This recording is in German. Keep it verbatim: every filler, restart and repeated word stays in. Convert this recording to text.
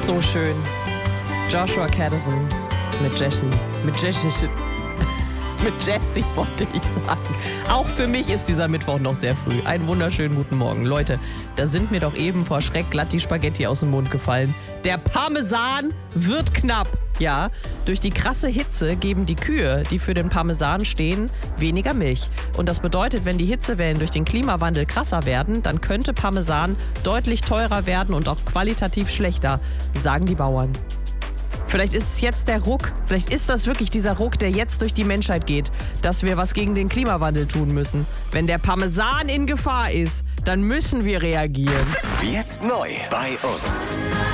ist so schön. Joshua Kadison mit Jessie. Mit Jessie. Mit Jessie wollte ich sagen. Auch für mich ist dieser Mittwoch noch sehr früh. Einen wunderschönen guten Morgen. Leute, da sind mir doch eben vor Schreck glatt die Spaghetti aus dem Mund gefallen. Der Parmesan wird knapp. Ja, durch die krasse Hitze geben die Kühe, die für den Parmesan stehen, weniger Milch. Und das bedeutet, wenn die Hitzewellen durch den Klimawandel krasser werden, dann könnte Parmesan deutlich teurer werden und auch qualitativ schlechter, sagen die Bauern. Vielleicht ist es jetzt der Ruck, vielleicht ist das wirklich dieser Ruck, der jetzt durch die Menschheit geht, dass wir was gegen den Klimawandel tun müssen. Wenn der Parmesan in Gefahr ist, dann müssen wir reagieren. Jetzt neu bei uns.